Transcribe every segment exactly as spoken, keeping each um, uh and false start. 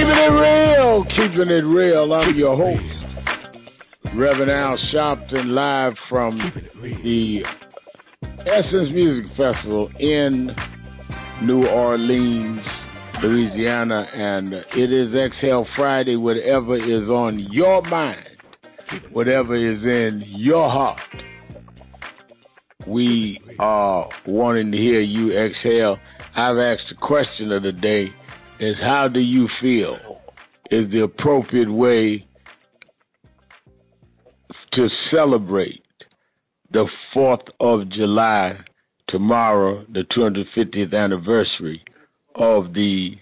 Keeping it real, keeping it real. I'm your host, Reverend Al Sharpton, live from the Essence Music Festival in New Orleans, Louisiana, and it is Exhale Friday. Whatever is on your mind, whatever is in your heart, we are wanting to hear you exhale. I've asked the question of the day is, how do you feel is the appropriate way to celebrate the fourth of July, tomorrow, the two hundred fiftieth anniversary of the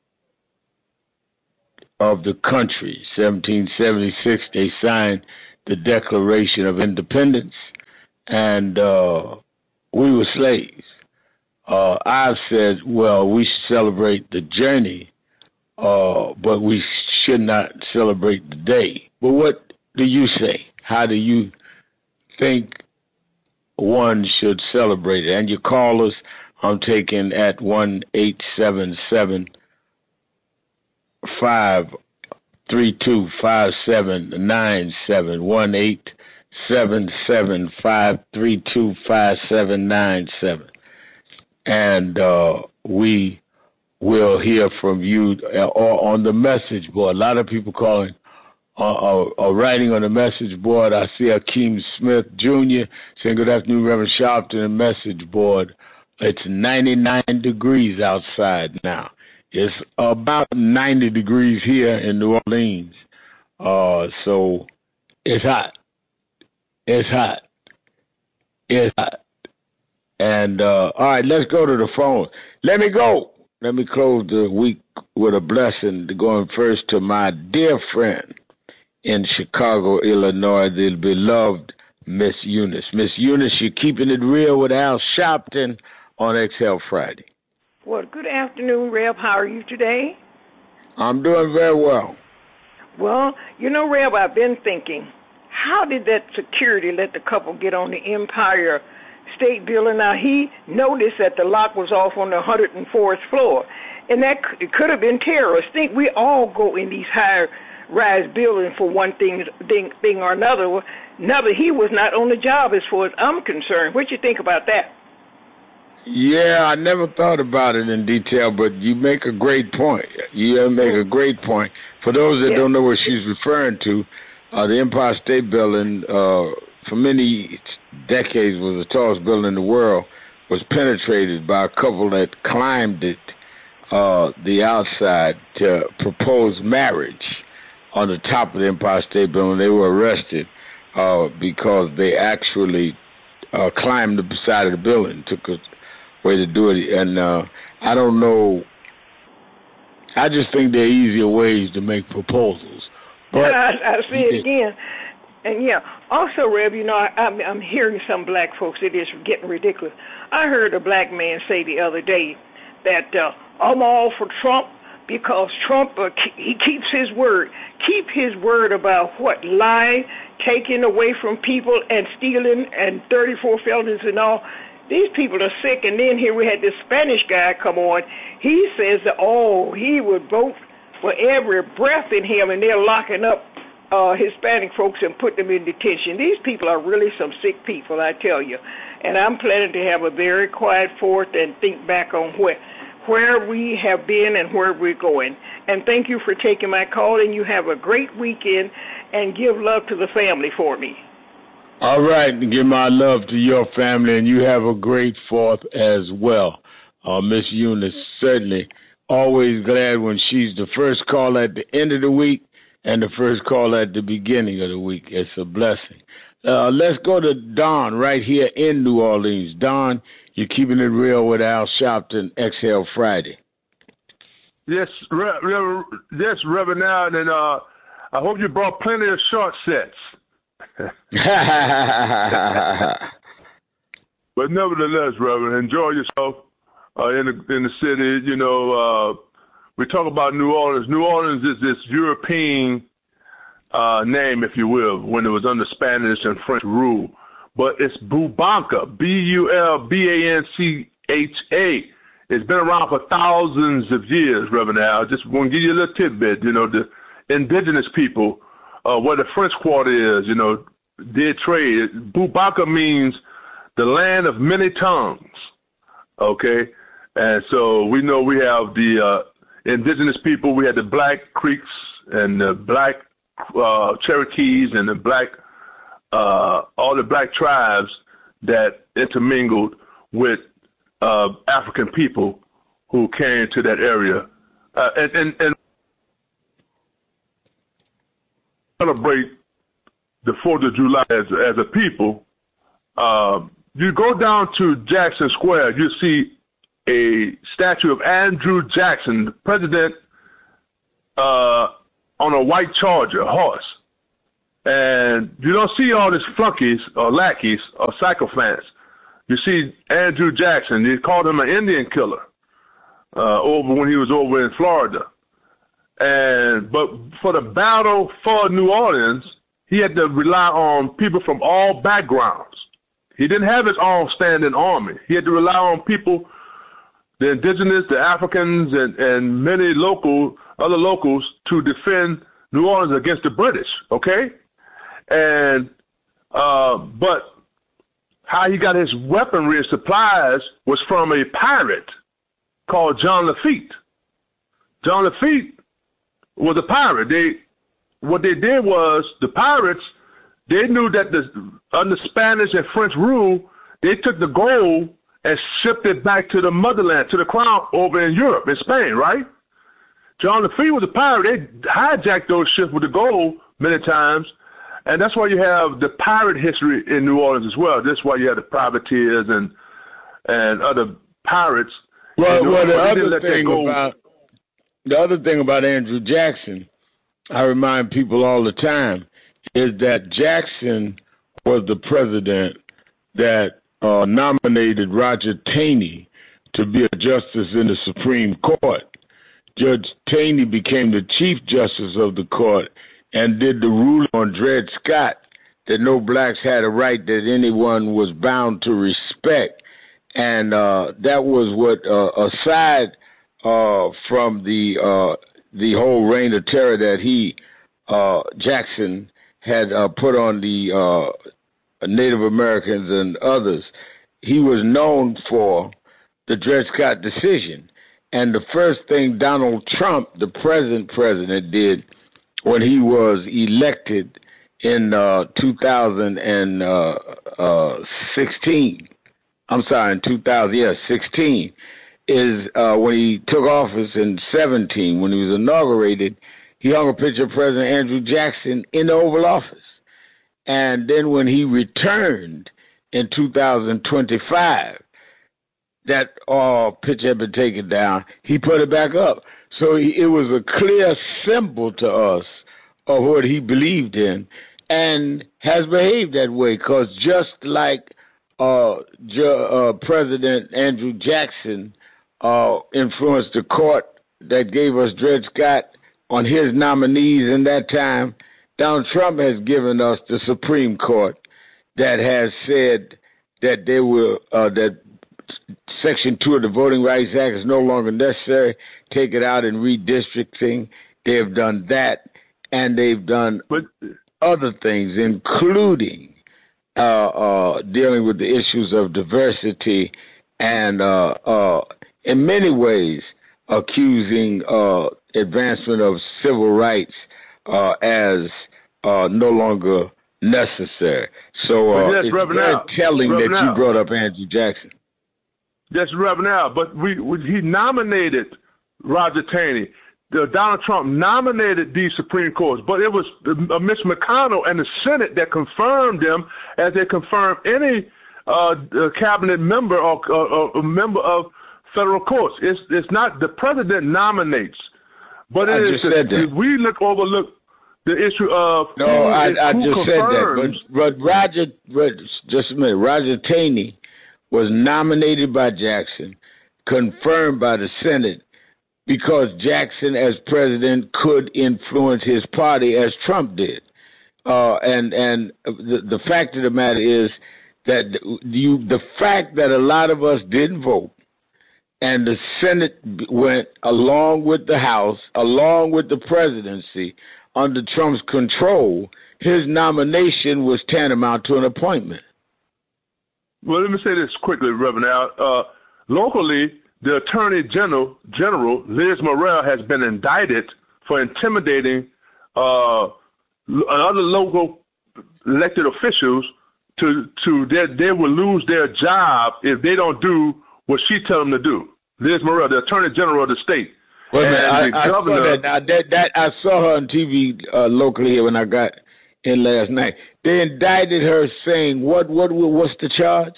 of the country. seventeen seventy-six, they signed the Declaration of Independence, and uh, we were slaves. Uh, I've said, well, we should celebrate the journey, uh, but we should not celebrate the day. But what do you say? How do you think one should celebrate it? And your callers, I'm taking at one eight seven seven, five three two, five seven nine seven, one eight seven seven, five three two, five seven nine seven. And uh, we will hear from you or on the message board. A lot of people calling or, or writing on the message board. I see Akeem Smith Junior saying, good afternoon, Reverend Sharpton, the message board. It's ninety-nine degrees outside now. It's about ninety degrees here in New Orleans. Uh, so it's hot. It's hot. It's hot. And, uh, all right, let's go to the phone. Let me go. Let me close the week with a blessing, going first to my dear friend in Chicago, Illinois, the beloved Miss Eunice. Miss Eunice, you're keeping it real with Al Sharpton on Exhale Friday. Well, good afternoon, Reb. How are you today? I'm doing very well. Well, you know, Reb, I've been thinking, how did that security let the couple get on the Empire State Building? Now, he noticed that the lock was off on the one hundred fourth floor, and that it could have been terrorists. Think we all go in these high-rise buildings for one thing, thing, thing or another. Another, he was not on the job as far as I'm concerned. What you think about that? Yeah, I never thought about it in detail, but you make a great point. You make a great point. For those that yeah. don't know what she's referring to, uh, the Empire State Building, uh, for many decades was the tallest building in the world, was penetrated by a couple that climbed it, uh, the outside, to propose marriage on the top of the Empire State Building. They were arrested uh, because they actually uh, climbed the side of the building, took a way to do it. And uh, I don't know, I just think there are easier ways to make proposals. But I, I see it again. And, yeah, also, Reb, you know, I, I'm, I'm hearing some black folks, it is getting ridiculous. I heard a black man say the other day that uh, I'm all for Trump because Trump, uh, he keeps his word. Keep his word about what? Lying, taking away from people, and stealing, and thirty-four felonies and all. These people are sick. And then here we had this Spanish guy come on. He says that, oh, he would vote for every breath in him, and they're locking up Uh, Hispanic folks and put them in detention. These people are really some sick people, I tell you. And I'm planning to have a very quiet fourth and think back on where, where we have been and where we're going. And thank you for taking my call, and you have a great weekend, and give love to the family for me. All right, and give my love to your family, and you have a great fourth as well. Uh, Miss Eunice, certainly always glad when she's the first call at the end of the week and the first call at the beginning of the week. It's a blessing. Uh, let's go to Don right here in New Orleans. Don, you're keeping it real with Al Sharpton, Exhale Friday. Yes, Re- Re- yes, Reverend Al, and uh, I hope you brought plenty of short sets. But nevertheless, Reverend, enjoy yourself uh, in the in the city. You know, uh, we talk about New Orleans. New Orleans is this European uh, name, if you will, when it was under Spanish and French rule. But it's Bulbanca, B U L B A N C H A. It's been around for thousands of years, Reverend Al. Just want to give you a little tidbit. You know, the indigenous people, uh, where the French Quarter is, you know, did trade. Bubaka means the land of many tongues, okay? And so we know we have the uh, indigenous people. We had the Black Creeks and the Black uh, Cherokees and the Black, uh, all the Black tribes that intermingled with uh, African people who came to that area. Uh, and, and, and celebrate the fourth of July as, as a people. Uh, you go down to Jackson Square, you see a statue of Andrew Jackson, the president, uh, on a white charger, horse. And you don't see all these flunkies or lackeys or sycophants. You see Andrew Jackson, they called him an Indian killer uh, over when he was over in Florida. And but for the battle for New Orleans, he had to rely on people from all backgrounds. He didn't have his own standing army. He had to rely on people, the indigenous, the Africans, and, and many local, other locals to defend New Orleans against the British, okay? And, uh, but how he got his weaponry and supplies was from a pirate called John Lafitte. John Lafitte was a pirate. They, what they did was the pirates, they knew that the, under Spanish and French rule, they took the gold and shipped it back to the motherland, to the crown over in Europe, in Spain, right? John Lafitte was a pirate. They hijacked those ships with the gold many times, and that's why you have the pirate history in New Orleans as well. That's why you have the privateers and and other pirates. Well, well the other thing about the other thing about Andrew Jackson, I remind people all the time, is that Jackson was the president that uh, nominated Roger Taney to be a justice in the Supreme Court. Judge Taney became the Chief Justice of the court and did the ruling on Dred Scott that no blacks had a right that anyone was bound to respect. And uh, that was what, uh, aside uh, from the uh, the whole reign of terror that he, uh, Jackson, had uh, put on the uh, Native Americans and others, he was known for the Dred Scott decision. And the first thing Donald Trump, the present president, did when he was elected in uh, two thousand sixteen, I'm sorry, in two thousand, yeah, sixteen, is uh, when he took office in seventeen, when he was inaugurated, he hung a picture of President Andrew Jackson in the Oval Office. And then when he returned in two thousand twenty-five, that uh, picture had been taken down, he put it back up. So he, it was a clear symbol to us of what he believed in and has behaved that way, because just like uh, Ju- uh, President Andrew Jackson uh, influenced the court that gave us Dred Scott on his nominees in that time, Donald Trump has given us the Supreme Court that has said that they will uh, that Section two of the Voting Rights Act is no longer necessary. Take it out in redistricting. They have done that, and they've done but, other things, including uh, uh, dealing with the issues of diversity and, uh, uh, in many ways, accusing uh, advancement of civil rights uh, as uh, no longer necessary. So uh, yes, it's Reverend very Al. telling Reverend that you Al. brought up Andrew Jackson. That's Reverend Al, but we, we he nominated Roger Taney. The, Donald Trump nominated these Supreme Courts, but it was uh, Mitch McConnell and the Senate that confirmed them, as they confirm any uh, uh, cabinet member or uh, uh, member of federal courts. It's it's not the president nominates, but I it just is said that. we look overlook the issue of no. who, I, I who just said confirms. that, but but Roger, but just a minute, Roger Taney was nominated by Jackson, confirmed by the Senate, because Jackson, as president, could influence his party as Trump did. Uh, and and the, the fact of the matter is that you, the fact that a lot of us didn't vote and the Senate went along with the House, along with the presidency, under Trump's control, his nomination was tantamount to an appointment. Well, let me say this quickly, Reverend Al. Uh, locally, the Attorney General, General Liz Morrell, has been indicted for intimidating uh, other local elected officials to to that they will lose their job if they don't do what she tells them to do. Liz Morrell, the Attorney General of the state. Well, and I, the I governor, saw that, now, that, that. I saw her on T V uh, locally here when I got in last night. They indicted her saying, what, what, what's the charge?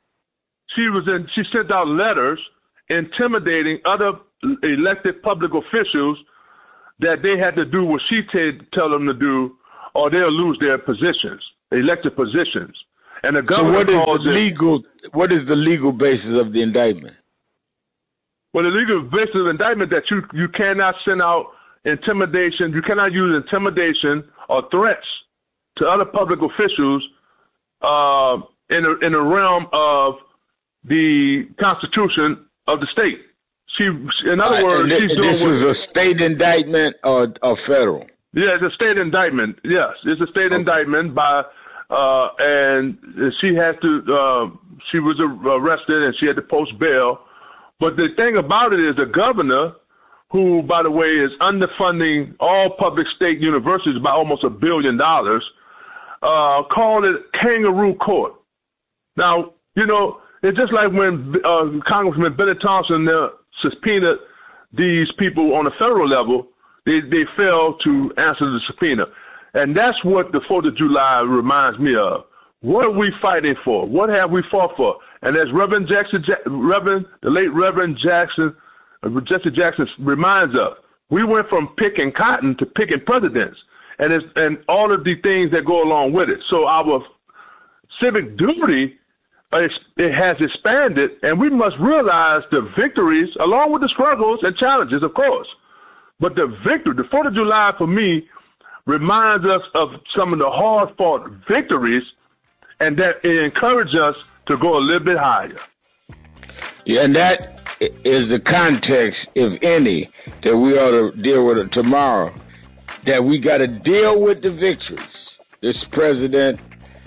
She was in. She sent out letters intimidating other elected public officials that they had to do what she t- tell them to do, or they'll lose their positions, elected positions. And the governor so what calls is the it, legal? What is the legal basis of the indictment? Well, the legal basis of indictment that you you cannot send out intimidation, you cannot use intimidation or threats to other public officials uh, in a, in the realm of the Constitution of the state. She, in other uh, words, this, she's this doing. This is a state indictment or or federal? Yeah, it's a state indictment. Yes, it's a state okay. indictment by, uh, and she had to. Uh, she was arrested and she had to post bail. But the thing about it is the governor, who, by the way, is underfunding all public state universities by almost a billion dollars, uh, called it kangaroo court. Now, you know, it's just like when uh, Congressman Benny Thompson uh, subpoenaed these people on a federal level, they, they failed to answer the subpoena. And that's what the fourth of July reminds me of. What are we fighting for? What have we fought for? And as Reverend Jackson, Reverend, the late Reverend Jackson, uh, Jesse Jackson reminds us, we went from picking cotton to picking presidents, and it's, and all of the things that go along with it. So our civic duty, uh, it has expanded, and we must realize the victories, along with the struggles and challenges, of course. But the victory, the fourth of July for me, reminds us of some of the hard-fought victories, and that it encourages us to go a little bit higher. Yeah, and that is the context, if any, that we ought to deal with it tomorrow, that we got to deal with the victories. This president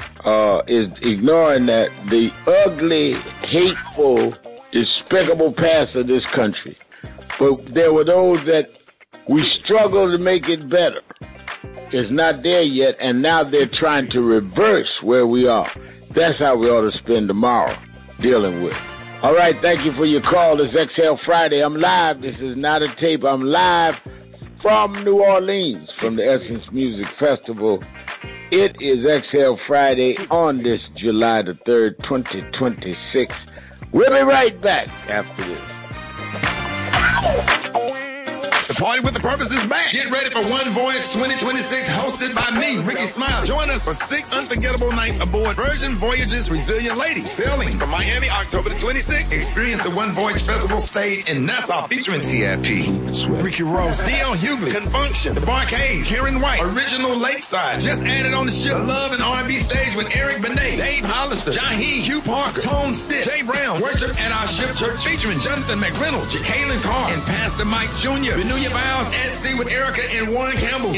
uh, is ignoring that, the ugly, hateful, despicable past of this country. But there were those that we struggle to make it better. It's not there yet, and now they're trying to reverse where we are. That's how we ought to spend tomorrow dealing with it. All right, thank you for your call. This is Exhale Friday. I'm live. This is not a tape. I'm live from New Orleans, from the Essence Music Festival. It is Exhale Friday on this July the third, twenty twenty-six. We'll be right back after this. The Party with the Purpose is back. Get ready for One Voyage twenty twenty-six, hosted by me, Ricky Smiley. Join us for six unforgettable nights aboard Virgin Voyages Resilient Lady, sailing from Miami October the twenty-sixth. Experience the One Voyage Festival stage in Nassau featuring T I P, Ricky Rose, C L Hughley, Confunction, The Barcades, Karen White, Original Lakeside. Just added on the ship, Love and R and B stage with Eric Benet, Dave Hollister, Jaheed, Hugh Parker, Tone Stitch, Jay Brown. Worship at our ship church featuring Jonathan McReynolds, Jacqueline Carr, and Pastor Mike Junior Renew your vows at sea with Erica and Warren Campbell.